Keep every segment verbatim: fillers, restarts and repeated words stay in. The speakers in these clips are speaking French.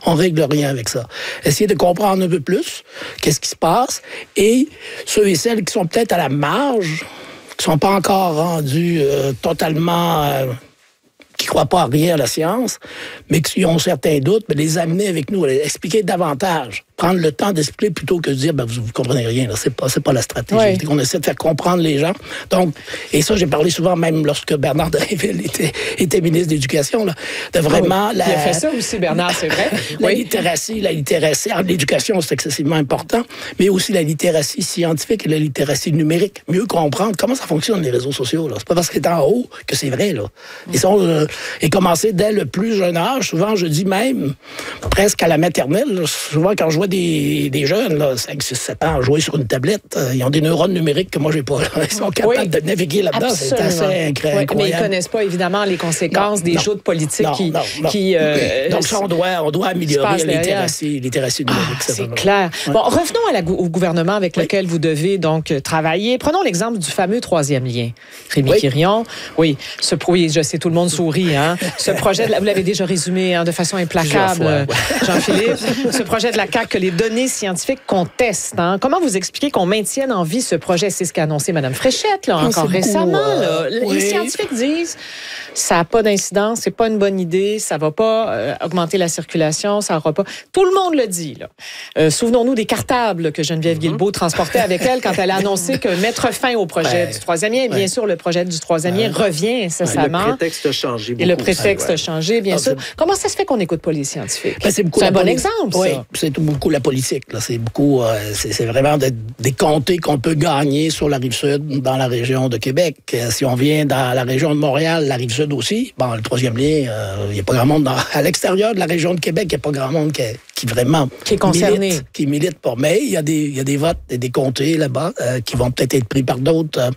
on règle rien avec ça. Essayer de comprendre un peu plus qu'est-ce qui se passe et ceux et celles qui sont peut-être à la marge, qui sont pas encore rendus euh, totalement... Euh, qui ne croient pas à rien à la science, mais qui ont certains doutes, mais les amener avec nous, les expliquer davantage. Prendre le temps d'expliquer plutôt que de dire ben, vous ne comprenez rien. Ce n'est pas, c'est pas la stratégie. Oui. On essaie de faire comprendre les gens. Donc, et ça, j'ai parlé souvent, même lorsque Bernard Drinville était, était ministre de l'Éducation, là, de vraiment... Oui. La, il a fait ça aussi, Bernard, c'est vrai. la oui. littératie, la littératie. Alors, l'éducation, c'est excessivement important, mais aussi la littératie scientifique et la littératie numérique. Mieux comprendre comment ça fonctionne, les réseaux sociaux. Ce n'est pas parce que c'est en haut que c'est vrai. Là. Ils sont, euh, et commencer dès le plus jeune âge. Souvent, je dis même presque à la maternelle. Là, souvent, quand je vois des, des jeunes, là, cinq, six, sept ans, jouer sur une tablette, euh, ils ont des neurones numériques que moi, j'ai pas. Là. Ils sont capables oui, de naviguer là-dedans. Absolument. C'est assez incroyable. Oui, mais ils ne connaissent pas, évidemment, les conséquences non, des non, joutes politiques non, qui... Non, non. qui euh, Donc, ça, on doit, on doit améliorer la littératie, littératie numérique. Ah, c'est clair. Ouais. Bon, revenons à la, au gouvernement avec oui. lequel vous devez donc travailler. Prenons l'exemple du fameux troisième lien. Rémi oui. Quirion, oui, ce, oui, je sais, tout le monde sourit, hein. Ce projet, de, vous l'avez déjà résumé hein, de façon implacable, fois, ouais. Jean-Philippe, ce projet de la C A Q que les données scientifiques contestent. Hein. Comment vous expliquez qu'on maintienne en vie ce projet? C'est ce qu'a annoncé Mme Fréchette, là, encore récemment. Euh, là. Oui. Les scientifiques disent ça n'a pas d'incidence, c'est pas une bonne idée, ça va pas euh, augmenter la circulation, ça aura pas... Tout le monde le dit, là. Euh, souvenons-nous des cartables que Geneviève mm-hmm. Guilbeault transportait avec elle quand elle a annoncé que mettre fin au projet ouais. du troisième lien, bien ouais. sûr, le projet du troisième lien ouais. revient incessamment. Ouais, le prétexte a changé beaucoup. Et le prétexte ouais. a changé, bien non, sûr. Comment ça se fait qu'on n'écoute pas les scientifiques? Ben, c'est c'est un bon poli- exemple, oui, ça. C'est beaucoup la politique. Là. C'est beaucoup, euh, c'est, c'est vraiment de, des comtés qu'on peut gagner sur la Rive-Sud, dans la région de Québec. Euh, si on vient dans la région de Montréal, la Rive-Sud aussi, bon, le troisième lien, il euh, n'y a pas grand monde dans, à l'extérieur de la région de Québec, il n'y a pas grand monde qui, qui vraiment qui est concerné, milite, qui milite pour. Mais il y a des, il y a des votes et des comtés là-bas euh, qui vont peut-être être pris par d'autres euh,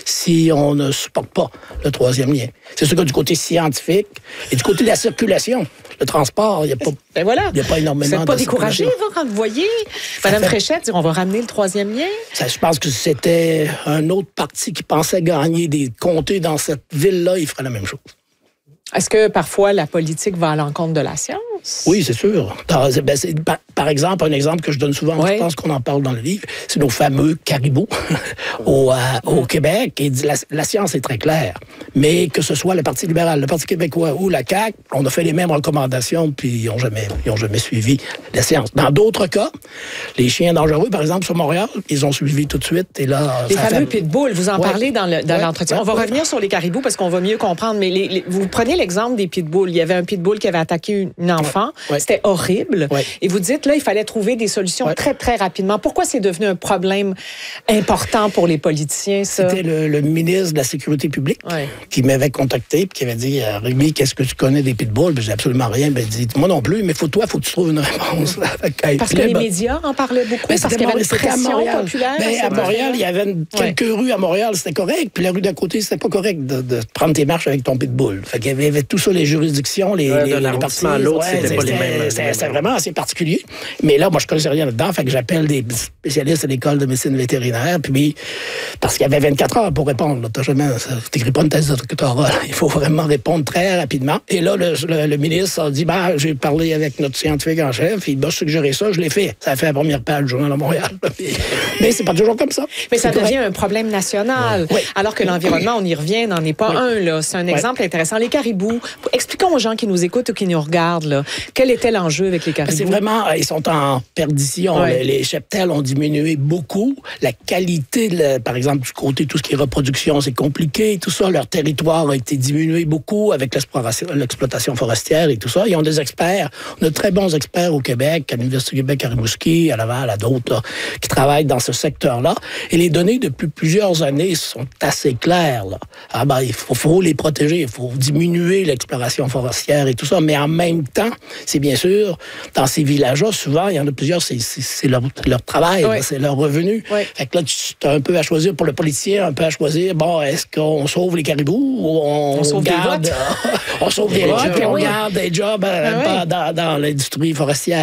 si on ne supporte pas le troisième lien. C'est sûr que du côté scientifique et du côté de la circulation, le transport, il n'y a pas, ben voilà. il y a pas énormément de Vous n'êtes pas découragé, vous, quand vous voyez Mme fait... Fréchette dire on va ramener le troisième lien? Ça, je pense que c'était un autre parti qui pensait gagner des comtés dans cette ville-là, il ferait la même chose. Est-ce que parfois la politique va à l'encontre de la science? Oui, c'est sûr. Ben, c'est, par, par exemple, un exemple que je donne souvent, oui. je pense qu'on en parle dans le livre, c'est nos fameux caribous au, euh, au Québec. Et la, la science est très claire. Mais que ce soit le Parti libéral, le Parti québécois ou la C A Q, on a fait les mêmes recommandations, puis ils n'ont jamais, ils ont jamais suivi la science. Dans d'autres cas, les chiens dangereux, par exemple, sur Montréal, ils ont suivi tout de suite. Et là, les fameux fait... pitbulls, vous en ouais. parlez dans, le, dans ouais. l'entretien. Ouais. On va ouais. revenir sur les caribous parce qu'on va mieux comprendre. Mais les, les, vous prenez l'exemple des pitbulls. Il y avait un pitbull qui avait attaqué une enfant. Ouais. C'était horrible. Ouais. Et vous dites, là, il fallait trouver des solutions ouais. très, très rapidement. Pourquoi c'est devenu un problème important pour les politiciens, ça? C'était le, le ministre de la Sécurité publique ouais. qui m'avait contacté et qui avait dit, Rémi, qu'est-ce que tu connais des pitbulls? Ben, j'ai absolument rien. Ben, il dit, moi non plus, mais faut, toi, il faut que tu trouves une réponse. Parce que les ben, médias en parlaient beaucoup, ben, parce qu'il y avait une pression populaire. Ben, à Montréal, il y avait une, quelques ouais. rues à Montréal, c'était correct, puis la rue d'à côté, c'était pas correct de, de prendre tes marches avec ton pitbull. Fait qu'il y avait tout ça, les juridictions, les, ouais, les, les parties. À l'autre, ouais, c'était pas les mêmes. C'était vraiment assez particulier. Mais là, moi, je connaissais rien là-dedans, fait que j'appelle des spécialistes à l'école de médecine vétérinaire, puis parce qu'il y avait vingt-quatre heures pour répondre. Tu n'écris pas une thèse de doctorat. Il faut vraiment répondre très rapidement. Et là, le, le, le ministre a dit, bah, j'ai parlé avec notre scientifique en chef, il m'a suggéré ça, je l'ai fait. Ça a fait la première page du Journal de Montréal. Mais c'est pas toujours comme ça. Mais ça devient un problème national. Oui. Alors que l'environnement, on y revient, n'en est pas oui. un. Là. C'est un exemple oui. intéressant. Les caribous, expliquons aux gens qui nous écoutent ou qui nous regardent, là, quel était l'enjeu avec les caribous? C'est vraiment, ils sont en perdition. Oui. Les, les cheptels ont diminué beaucoup. La qualité, le, par exemple, du côté tout ce qui est reproduction, c'est compliqué. Tout ça, leur territoire a été diminué beaucoup avec l'exploitation forestière et tout ça. Ils ont des experts, on a de très bons experts au Québec, à l'Université du Québec à Rimouski, à Laval, à d'autres, là, qui travaillent dans ce secteur-là. Et les données, depuis plusieurs années, sont assez claires. Là. Ah ben, il faut, faut les protéger, il faut diminuer l'exploration forestière et tout ça. Mais en même temps, c'est bien sûr, dans ces villages-là, souvent, il y en a plusieurs, c'est, c'est, c'est leur, leur travail, oui. là, c'est leur revenu. Oui. Fait que là, tu as un peu à choisir pour le politicien, un peu à choisir, bon, est-ce qu'on sauve les caribous ou on, on sauve garde, des votes? on sauve des votes et on oui. garde des jobs euh, ah, oui. dans, dans l'industrie forestière.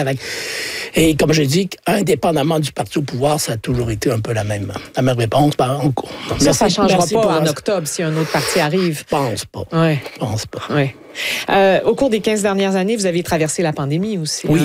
Et comme je dis, indépendamment du parti au pouvoir, ça a toujours été un peu la même, la même réponse. Ben, on, ça, ça ne changera pas en octobre si un autre parti arrive. Je pense pas. Oui. Je pense pas. Oui. Euh, au cours des quinze dernières années, vous avez traversé la pandémie aussi. Oui.